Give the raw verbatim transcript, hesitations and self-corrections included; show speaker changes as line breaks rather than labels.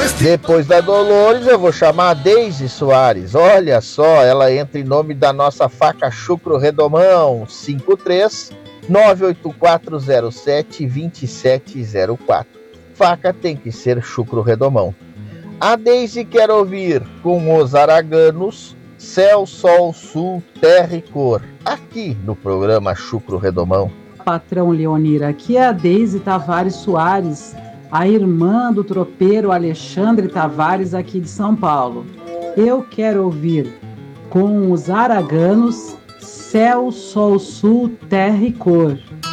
Depois da Dolores, eu vou chamar a Deise Soares. Olha só, ela entra em nome da nossa faca Chucro Redomão, cinco três nove oito quatro zero sete dois sete zero quatro. Faca tem que ser Chucro Redomão. A Deise quer ouvir com os araganos Céu, Sol, Sul, Terra e Cor, aqui no programa Chucro Redomão.
Patrão Leonir, aqui é a Deise Tavares Soares, a irmã do tropeiro Alexandre Tavares aqui de São Paulo. Eu quero ouvir com os araganos Céu, Sol, Sul, Terra e Cor.